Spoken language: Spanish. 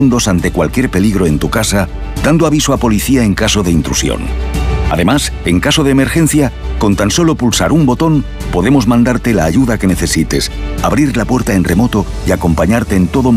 ante cualquier peligro en tu casa, dando aviso a policía en caso de intrusión. Además, en caso de emergencia, con tan solo pulsar un botón, podemos mandarte la ayuda que necesites, abrir la puerta en remoto y acompañarte en todo momento.